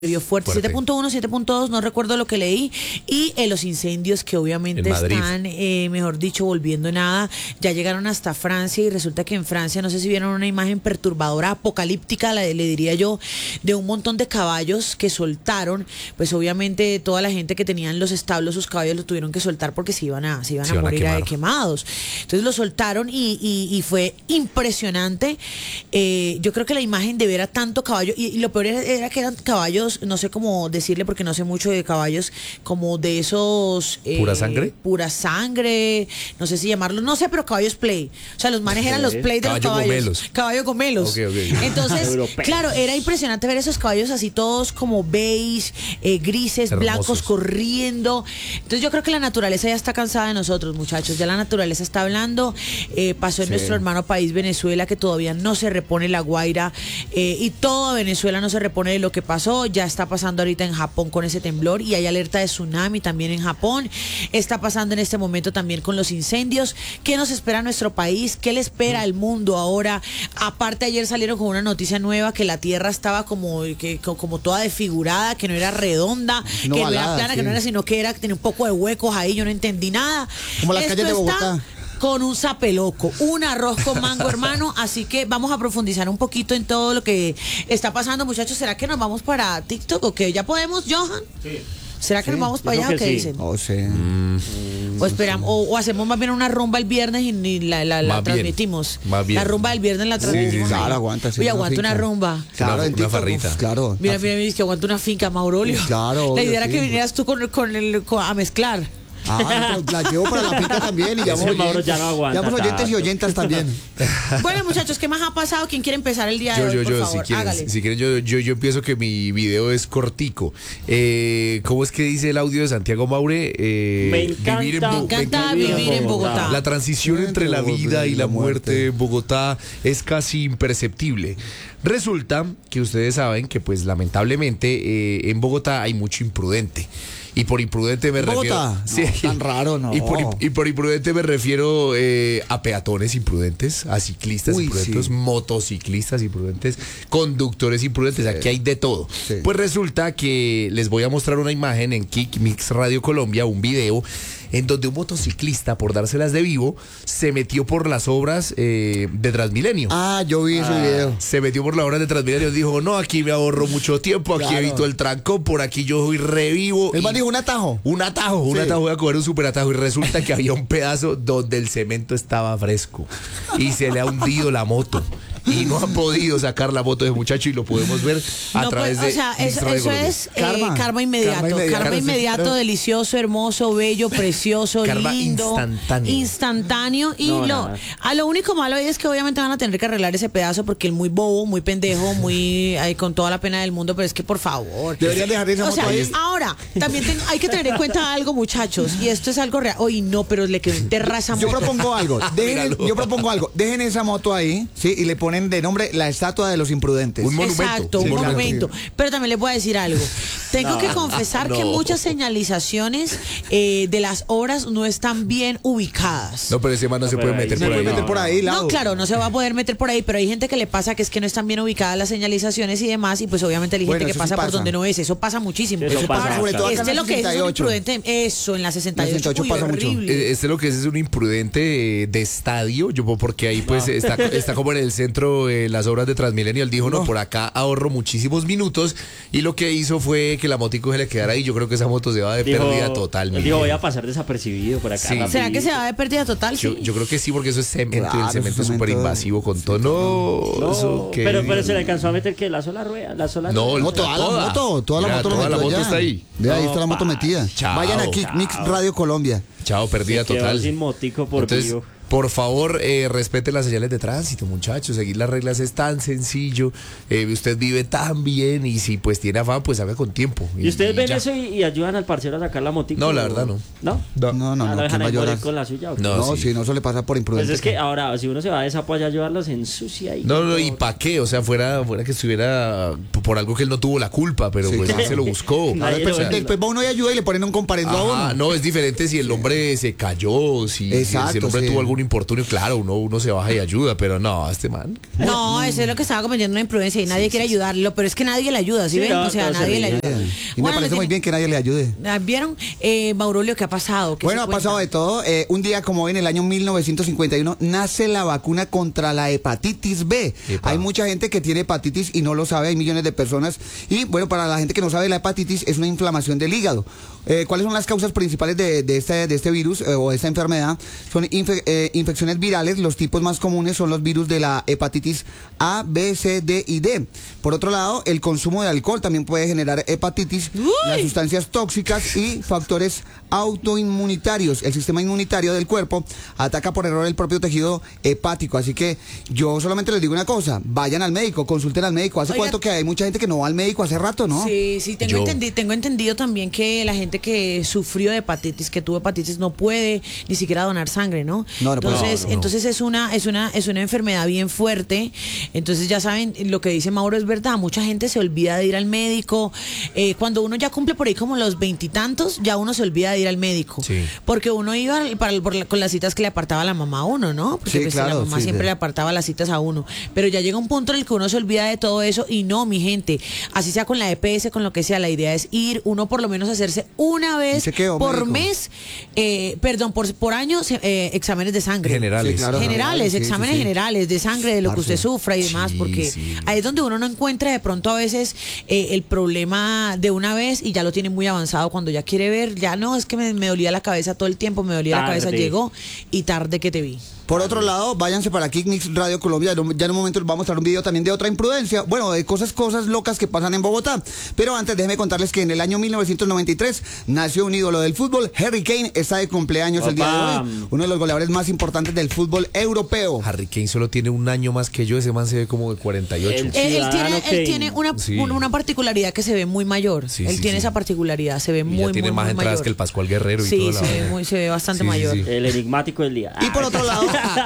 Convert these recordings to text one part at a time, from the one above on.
Vio fuerte, 7.1, 7.2, no recuerdo lo que leí, y los incendios que obviamente están, mejor dicho, volviendo nada, ya llegaron hasta Francia y resulta que en Francia, no sé si vieron una imagen perturbadora, apocalíptica, le diría yo, de un montón de caballos que soltaron, pues obviamente toda la gente que tenía en los establos sus caballos los tuvieron que soltar porque se iban a morir quemados. Entonces los soltaron y fue impresionante. Yo creo que la imagen de ver a tanto caballo, y lo peor era que eran caballos, no sé cómo decirle porque no sé mucho de caballos, como de esos... ¿Pura sangre? Pura sangre, no sé si llamarlos, no sé, pero caballos play. O sea, los manes eran los play de los caballos. Caballo gomelos. Okay. Entonces, claro, era impresionante ver esos caballos así todos como beige, grises, hermosos, blancos, corriendo. Entonces yo creo que la naturaleza ya está cansada de nosotros, muchachos. Ya la naturaleza está hablando. Pasó en nuestro hermano país Venezuela, que todavía no se repone la Guaira, y toda Venezuela no se repone de lo que pasó. Ya está pasando ahorita en Japón con ese temblor y hay alerta de tsunami también en Japón. Está pasando en este momento también con los incendios. ¿Qué nos espera nuestro país? ¿Qué le espera al mundo ahora? Aparte, ayer salieron con una noticia nueva, que la tierra estaba como toda desfigurada, que no era redonda, no, que no era plana, sí, que no era, sino que tenía un poco de huecos ahí. Yo no entendí nada. Como las calles de Bogotá. Con un zapeloco, un arroz con mango, hermano. Así que vamos a profundizar un poquito en todo lo que está pasando, muchachos. ¿Será que nos vamos para TikTok o qué? ¿Ya podemos, Johan? Sí. ¿Será que nos vamos para allá o qué dicen? Oh, sí. O esperamos, o hacemos más bien una rumba el viernes y la transmitimos. La rumba del viernes la transmitimos. Sí, claro, aguanta. Oye, aguanta una rumba. Claro, una farrita. Claro. Mira, es que aguanta una finca, Maurolio. Claro. La idea era que vinieras tú a mezclar. La llevo para la finca también y llamamos oyentes y oyentas también. Bueno, muchachos, ¿qué más ha pasado? ¿Quién quiere empezar el día de hoy, por favor? Si quieren, yo empiezo, que mi video es cortico. ¿Cómo es que dice el audio de Santiago Maure? Me encanta vivir en Bogotá. La transición entre la vida y la muerte en Bogotá es casi imperceptible. Resulta que ustedes saben que, pues, lamentablemente, en Bogotá hay mucho imprudente. Y por imprudente me refiero... Sí, no, tan raro, ¿no? Y por imprudente me refiero a peatones imprudentes, a ciclistas imprudentes, sí, motociclistas imprudentes, conductores imprudentes. Sí. Aquí hay de todo. Sí. Pues resulta que les voy a mostrar una imagen en Kick Mix Radio Colombia, un video en donde un motociclista, por dárselas de vivo, se metió por las obras de Transmilenio. Yo vi ese video. Se metió por las obras de Transmilenio, dijo, no, aquí me ahorro mucho tiempo, aquí evito el trancón, por aquí yo soy revivo. El man dijo un atajo. Un atajo, voy a coger un super atajo. Y resulta que había un pedazo donde el cemento estaba fresco y se le ha hundido la moto. Y no han podido sacar la moto de muchacho y lo podemos ver a través de... O sea, eso es karma inmediato. Karma inmediato, delicioso, hermoso, bello, precioso, karma lindo. Instantáneo. Y lo único malo es que obviamente van a tener que arreglar ese pedazo porque él muy bobo, muy pendejo, muy con toda la pena del mundo, pero es que por favor. Deberían dejar esa moto ahí. Ahora, también hay que tener en cuenta algo, muchachos, y esto es algo real. Oye, no, pero le quedó enterrada esa moto. Yo propongo algo. Dejen esa moto ahí, ¿sí? Y le ponen de nombre la estatua de los imprudentes. Un monumento. Exacto, un monumento. Pero también les voy a decir algo. Tengo que confesar que muchas señalizaciones de las obras no están bien ubicadas. No, pero ese man no se puede meter por ahí. No, claro, no se va a poder meter por ahí, pero hay gente que le pasa que es que no están bien ubicadas las señalizaciones y demás, y pues obviamente hay gente que pasa por donde no es. Eso pasa muchísimo. Eso pasa, sobre todo este lo que es un imprudente. Eso, en la 68 pasa horrible. Mucho. Este lo que es un imprudente de estadio, porque ahí pues está como en el centro las obras de Transmilenio. Él dijo, no, por acá ahorro muchísimos minutos, y lo que hizo fue que la motico se le quedara ahí. Yo creo que esa moto se va de pérdida total. Dijo, voy a pasar desapercibido por acá. Sí. ¿Será que se va de pérdida total? Yo creo que sí, porque eso es cemento, y el cemento es súper invasivo con todo. Pero se le alcanzó a meter que la sola rueda, toda la moto está ahí. Ahí está la moto metida. Chao. Vayan aquí, Mix Radio Colombia. Chao, pérdida total. Sin motico por vivo. Por favor, respete las señales de tránsito, muchachos. Seguir las reglas es tan sencillo. Usted vive tan bien, y si pues tiene afán, pues haga con tiempo. ¿Y ustedes ven eso y ayudan al parcero a sacar la motico? No, la verdad no. ¿No? No. ¿Lo dejan ahí morir con la suya? No, si no se le pasa por imprudente. Pues es que ahora, si uno se va de sapo allá a ayudarlos, se ensucia ahí. No, ¿y para qué? O sea, fuera que estuviera por algo que él no tuvo la culpa, pero pues él se lo buscó. Después va uno y ayuda y le ponen un comparendo a uno. No, es diferente si el hombre se cayó, si el hombre tuvo algún importunio, claro, uno se baja y ayuda, pero no, este man. No, eso es lo que estaba cometiendo una imprudencia y nadie quiere ayudarlo, pero es que nadie le ayuda, ¿sí ven? No, o sea, nadie le ayuda. Y me parece muy bien que nadie le ayude. ¿Vieron? Maurolio, ¿qué ha pasado? Bueno, ha pasado de todo. Un día como hoy, en el año 1951, nace la vacuna contra la hepatitis B. Hay mucha gente que tiene hepatitis y no lo sabe, hay millones de personas. Y bueno, para la gente que no sabe, la hepatitis es una inflamación del hígado. ¿Cuáles son las causas principales de este virus o de esta enfermedad? Son infecciones virales. Los tipos más comunes son los virus de la hepatitis A, B, C, D y D. Por otro lado, el consumo de alcohol también puede generar hepatitis. Las sustancias tóxicas y factores autoinmunitarios. El sistema inmunitario del cuerpo ataca por error el propio tejido hepático. Así que yo solamente les digo una cosa: vayan al médico, consulten al médico. ¿Hace cuánto que hay mucha gente que no va al médico? Hace rato, ¿no? Sí, tengo entendido también que la gente que sufrió de hepatitis, que tuvo hepatitis, no puede ni siquiera donar sangre, ¿no? Entonces es una enfermedad bien fuerte. Entonces ya saben, lo que dice Mauro es verdad, mucha gente se olvida de ir al médico. Cuando uno ya cumple por ahí como los 20 y tantos, ya uno se olvida de ir al médico. Sí. Porque uno iba con las citas que le apartaba la mamá a uno, ¿no? Porque la mamá siempre le apartaba las citas a uno. Pero ya llega un punto en el que uno se olvida de todo eso y no, mi gente, así sea con la EPS, con lo que sea, la idea es ir, uno por lo menos hacerse una vez por mes, por año, exámenes de sangre. Generales. Exámenes generales de sangre, de lo que usted sufra y demás, porque ahí es donde uno no encuentra de pronto a veces el problema de una vez y ya lo tiene muy avanzado cuando ya quiere ver, ya no, es que me dolía la cabeza todo el tiempo, la cabeza, llegó y tarde que te vi. Por otro lado, váyanse para Kickmix Radio Colombia. Ya en un momento les vamos a mostrar un video también de otra imprudencia. Bueno, de cosas locas que pasan en Bogotá. Pero antes déjenme contarles que en el año 1993 nació un ídolo del fútbol. Harry Kane está de cumpleaños el día de hoy. Uno de los goleadores más importantes del fútbol europeo. Harry Kane solo tiene un año más que yo. Ese man se ve como de 48. Él tiene una particularidad que se ve muy mayor. Él tiene esa particularidad. Se ve muy tiene más entradas mayor que el Pascual Guerrero y todo. Se ve bastante mayor. El enigmático del día. Y por otro lado,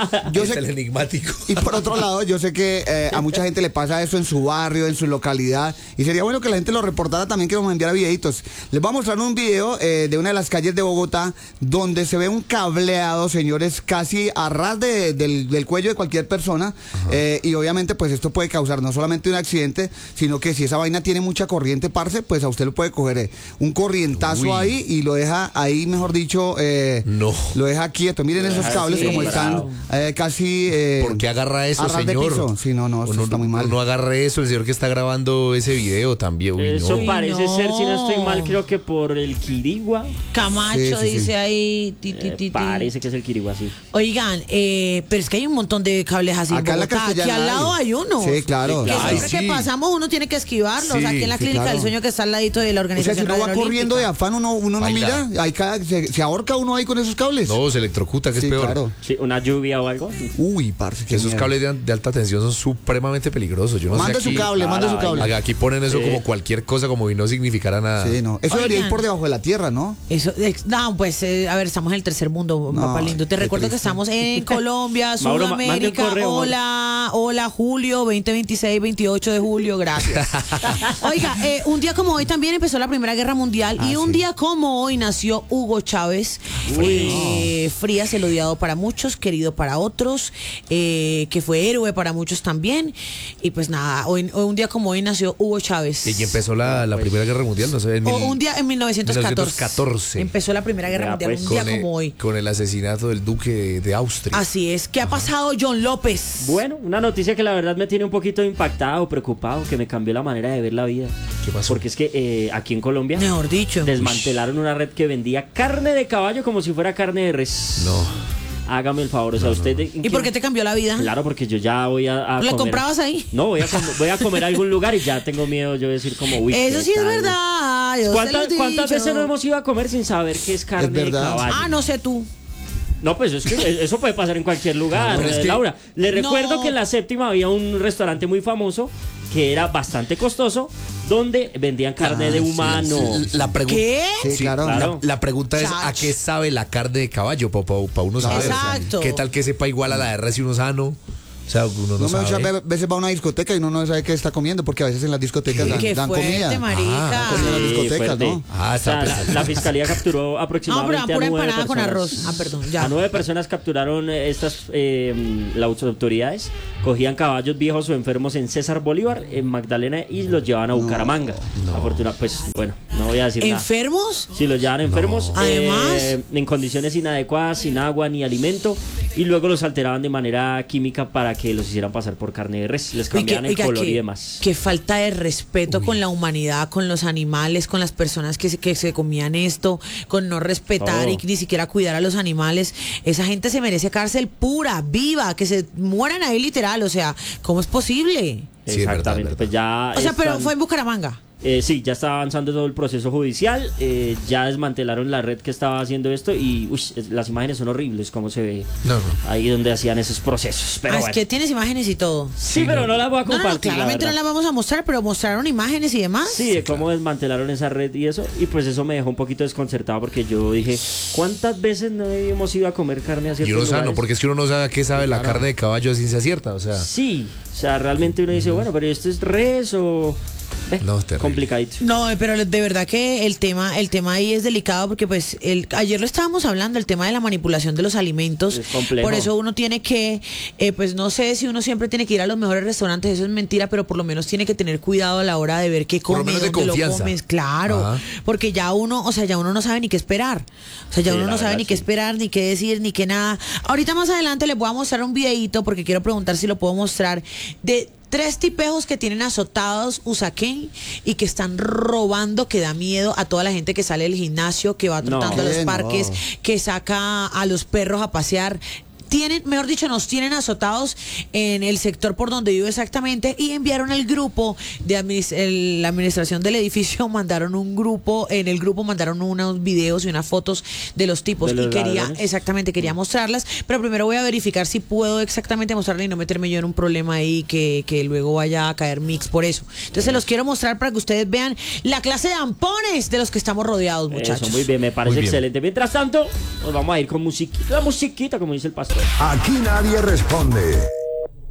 el enigmático. Y por otro lado, yo sé que a mucha gente le pasa eso en su barrio, en su localidad, y sería bueno que la gente lo reportara también, que nos enviara videitos. Les voy a mostrar un video de una de las calles de Bogotá donde se ve un cableado, señores, casi a ras del cuello de cualquier persona, y obviamente pues esto puede causar no solamente un accidente, sino que si esa vaina tiene mucha corriente, parce, pues a usted lo puede coger un corrientazo ahí y lo deja ahí, mejor dicho, lo deja quieto. Miren esos cables como están casi... ¿Por qué agarra eso, señor? Sí, no, eso está muy mal. No agarre eso, el señor que está grabando ese video también. Eso parece ser, si no estoy mal, creo que por el Quirigua. Camacho dice ahí. Parece que es el Quirigua, sí. Oigan, pero es que hay un montón de cables así. Acá en la Aquí al lado hay uno. Sí, claro. Que siempre que pasamos uno tiene que esquivarlos. Aquí en la clínica del sueño que está al ladito de la organización. O sea, si uno va corriendo de afán, uno no mira, se ahorca uno ahí con esos cables. No, se electrocuta, que es peor. Claro. Sí, una lluvia o algo. Uy, parce, que esos cables de alta tensión son supremamente peligrosos. Yo no manda sé su cable. Aquí ponen eso como cualquier cosa, como si no significara nada. Sí, no. Eso debería ir por debajo de la tierra, ¿no? No, pues, a ver, estamos en el tercer mundo, papá lindo. Te recuerdo que estamos en Colombia, Sudamérica. Hola, julio, 2026, 28 de julio, gracias. Oiga, un día como hoy también empezó la Primera Guerra Mundial y un día como hoy nació Hugo Chávez. Frías, el odiado para muchos, querido para otros, que fue héroe para muchos también. Y pues nada, hoy un día como hoy nació Hugo Chávez. ¿Y empezó la Primera Guerra Mundial? No sé, un día en 1914. Empezó la Primera Guerra Mundial, un día como hoy. Con el asesinato del duque de Austria. Así es. ¿Qué ha pasado, John López? Bueno, una noticia que la verdad me tiene un poquito impactado, preocupado, que me cambió la manera de ver la vida. ¿Qué pasó? Porque es que aquí en Colombia, mejor dicho, desmantelaron una red que vendía carne de caballo como si fuera carne de res. No. Hágame el favor, o sea, usted... ¿Y por qué te cambió la vida? Claro, porque yo ya voy a ¿La comer. comprabas ahí? No, voy a comer a algún lugar y ya tengo miedo yo de decir como... Uy, eso sí es verdad. ¿Cuántas veces no hemos ido a comer sin saber qué es carne de caballo? No sé tú. No, pues es que eso puede pasar en cualquier lugar, Laura. Le recuerdo que en la Séptima había un restaurante muy famoso que era bastante costoso, donde vendían carne de humano. ¿Qué? Sí, claro. La pregunta es, ¿a qué sabe la carne de caballo? Para uno saber. Exacto. ¿Qué tal que sepa igual a la de res y uno sano? O sea, uno no sabe. Muchas veces va a una discoteca y uno no sabe qué está comiendo, porque a veces en las discotecas dan comida. Marica. En las discotecas, ¿no? O sea, la fiscalía capturó aproximadamente a 9 empanada personas. Con arroz. Perdón, ya. A 9 personas capturaron las autoridades. Cogían caballos viejos o enfermos en César Bolívar, en Magdalena, y los llevaban a Bucaramanga. Pues bueno, no voy a decir nada. ¿Enfermos? Sí, los llevaban enfermos. Además, en condiciones inadecuadas, sin agua ni alimento, y luego los alteraban de manera química para que los hicieran pasar por carne de res. Les cambiaban el color y demás. Qué falta de respeto con la humanidad, con los animales, con las personas que se comían esto, con no respetar y ni siquiera cuidar a los animales. Esa gente se merece cárcel pura, viva, que se mueran ahí literal. O sea, ¿cómo es posible? Sí, exactamente. verdad. Pues ya. O sea, pero fue en Bucaramanga. Sí, ya está avanzando todo el proceso judicial, ya desmantelaron la red que estaba haciendo esto y las imágenes son horribles, como se ve ahí donde hacían esos procesos. Pero es que tienes imágenes y todo. Sí, pero no las voy a compartir. Claramente no las vamos a mostrar, pero mostraron imágenes y demás. Sí, de cómo desmantelaron esa red y eso, y pues eso me dejó un poquito desconcertado porque yo dije, ¿cuántas veces no hemos ido a comer carne a ciertos lugares? Porque es que uno no sabe a qué sabe la carne de caballo a ciencia cierta, o sea. Sí, o sea, realmente uno dice, bueno, pero esto es res o... No, es terrible. Complicadito. No, pero de verdad que el tema ahí es delicado porque pues ayer lo estábamos hablando, el tema de la manipulación de los alimentos. Es complejo. Por eso uno tiene que, pues no sé si uno siempre tiene que ir a los mejores restaurantes, eso es mentira, pero por lo menos tiene que tener cuidado a la hora de ver qué comes, dónde lo comes, claro. Ajá. Porque ya uno no sabe ni qué esperar. O sea, ya uno no sabe ni qué esperar, ni qué decir, ni qué nada. Ahorita más adelante les voy a mostrar un videito porque quiero preguntar si lo puedo mostrar de 3 tipejos que tienen azotados Usaquén y que están robando, que da miedo a toda la gente que sale del gimnasio, que va trotando a los parques, que saca a los perros a pasear. Nos tienen azotados en el sector por donde vivo exactamente, y enviaron el grupo de la administración del edificio, mandaron unos videos y unas fotos de los tipos y quería mostrarlas, pero primero voy a verificar si puedo exactamente mostrarla y no meterme yo en un problema ahí que luego vaya a caer mix por eso. Entonces se los quiero mostrar para que ustedes vean la clase de ampones de los que estamos rodeados, muchachos. Eso, muy bien, me parece excelente. Mientras tanto, nos vamos a ir con musiquita, como dice el pastor. Aquí nadie responde.